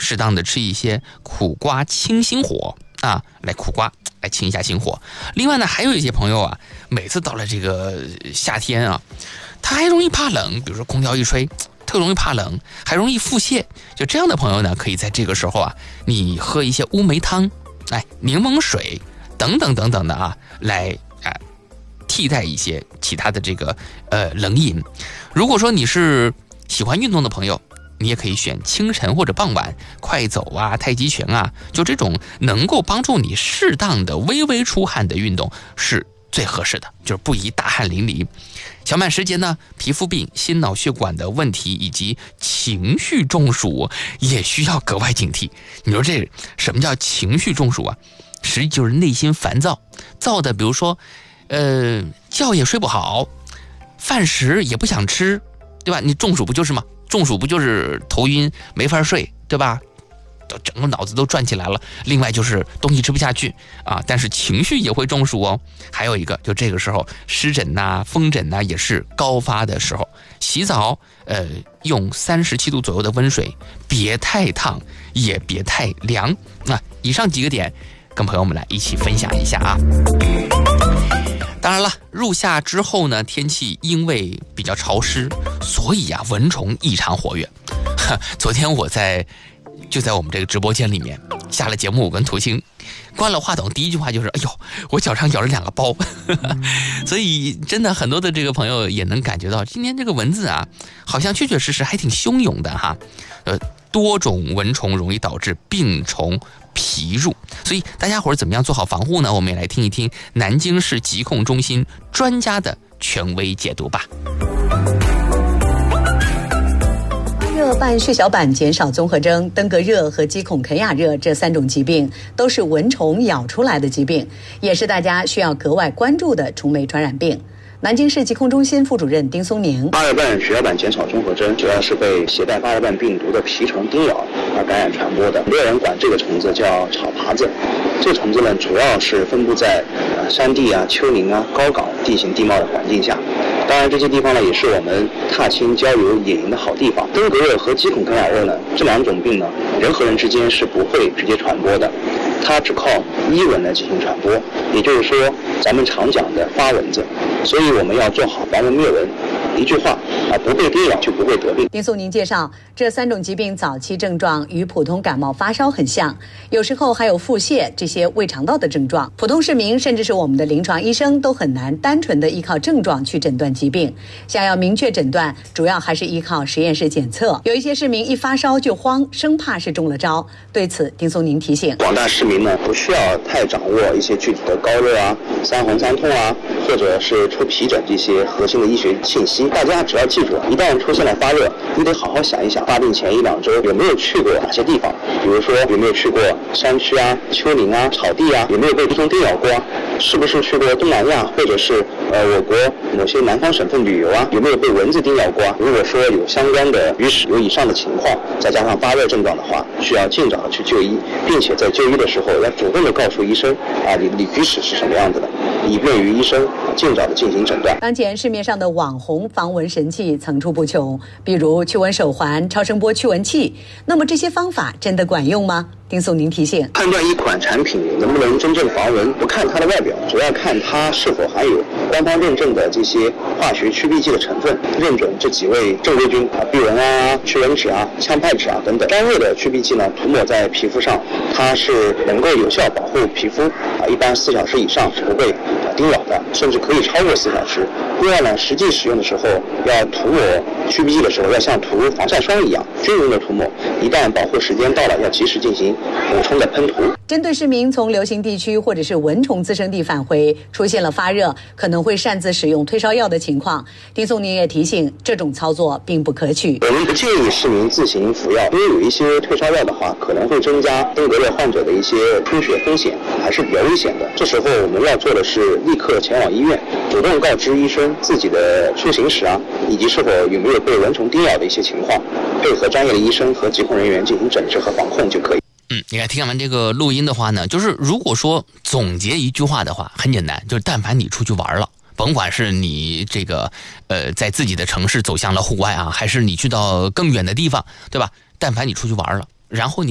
适当的吃一些苦瓜清心火啊，苦瓜来清一下心火。另外呢，还有一些朋友啊，每次到了这个夏天啊，他还容易怕冷，比如说空调一吹特容易怕冷，还容易腹泻。就这样的朋友呢，可以在这个时候啊，你喝一些乌梅汤、柠檬水等等等等的啊，来替代一些其他的这个冷饮。如果说你是喜欢运动的朋友，你也可以选清晨或者傍晚快走啊、太极拳啊，就这种能够帮助你适当的微微出汗的运动是最合适的，就是不宜大汗淋漓。小满时节呢，皮肤病、心脑血管的问题以及情绪中暑也需要格外警惕。你说这什么叫情绪中暑啊？实际就是内心烦躁，躁的比如说觉也睡不好，饭食也不想吃，对吧？你中暑不就是吗？中暑不就是头晕没法睡，对吧？整个脑子都转起来了。另外就是东西吃不下去啊，但是情绪也会中暑哦。还有一个，就这个时候湿疹呐、风疹呐也是高发的时候。洗澡用37度左右的温水，别太烫也别太凉。以上几个点跟朋友们来一起分享一下啊。当然了，入夏之后呢，天气因为比较潮湿，所以啊蚊虫异常活跃。昨天就在我们这个直播间里面下了节目，我跟图星关了话筒，第一句话就是哎呦，我脚上咬了2个包。所以真的很多的这个朋友也能感觉到，今天这个蚊子啊，好像确确实实还挺汹涌的哈。多种蚊虫容易导致病虫疲入，所以大家伙儿怎么样做好防护呢？我们也来听一听南京市疾控中心专家的权威解读吧。 热伴血小板减少综合征、登革热和肌孔肯亚热这3种疾病都是蚊虫咬出来的疾病，也是大家需要格外关注的虫媒传染病。南京市疾控中心副主任丁松宁： 巴热伴血小板减少综合征主要是被携带巴热伴病毒的蜱虫叮咬而感染传播的。很多人管这个虫子叫草耙子。这个虫子呢，主要是分布在山地啊、丘陵啊、高岗地形地貌的环境下。当然，这些地方呢，也是我们踏青、郊游、野营的好地方。登革热和肌孔肯亚热呢，这2种病呢，人和人之间是不会直接传播的，它只靠伊蚊来进行传播，也就是说，咱们常讲的发蚊子。所以我们要做好防蚊灭蚊。一句话不被叮咬就不会得病。 丁松宁介绍，这3种疾病早期症状与普通感冒发烧很像，有时候还有腹泻这些胃肠道的症状。普通市民甚至是我们的临床医生都很难单纯的依靠症状去诊断疾病，想要明确诊断，主要还是依靠实验室检测。有一些市民一发烧就慌，生怕是中了招。对此，丁松宁提醒广大市民呢，不需要太掌握一些具体的高热啊、3红3痛啊，或者是出皮疹这些核心的医学信息。大家只要记住，一旦出现了发热，你得好好想一想，发病前1-2周有没有去过哪些地方，比如说有没有去过山区啊、丘陵啊、草地啊，有没有被蜱虫叮咬过啊，是不是去过东南亚或者是我国某些南方省份旅游啊，有没有被蚊子叮咬过啊？如果说有相关的鱼史，有以上的情况，再加上发热症状的话，需要尽早的去就医，并且在就医的时候要主动的告诉医生你的鱼史是什么样子的，以便于医生尽早的进行诊断。 当前市面上的网红防蚊神器层出不穷，比如驱蚊手环、超声波驱蚊器，那么这些方法真的管用吗？丁松宁提醒， 判断一款产品能不能真正防蚊，不看它的外表，主要看它是否含有官方认证的这些化学驱避剂的成分，认准这几位正规军避蚊啊、驱蚊酯啊、羟派酯啊等等。干热的驱避剂呢，涂抹在皮肤上，它是能够有效保护皮肤一般4小时以上是不被叮咬的，甚至可以超过4小时。另外呢，实际使用的时候要涂抹驱避剂的时候，要像涂防晒霜一样均匀的涂抹，一旦保护时间到了，要及时进行补充的喷涂。 针对市民从流行地区或者是蚊虫滋生地返回，出现了发热，可能会擅自使用退烧药的情况，丁松宁也提醒，这种操作并不可取。 我们不建议市民自行服药，因为有一些退烧药的话，可能会增加登革热患者的一些出血风险，还是比较危险的。这时候我们要做的是立刻前往医院，主动告知医生自己的出行史啊，以及是否有没有被蚊虫叮咬的一些情况，配合专业的医生和疾控人员进行诊治和防控就可以。 你看听完这个录音的话呢，就是如果说总结一句话的话，很简单，就是但凡你出去玩了，甭管是你这个在自己的城市走向了户外啊，还是你去到更远的地方，对吧？但凡你出去玩了，然后你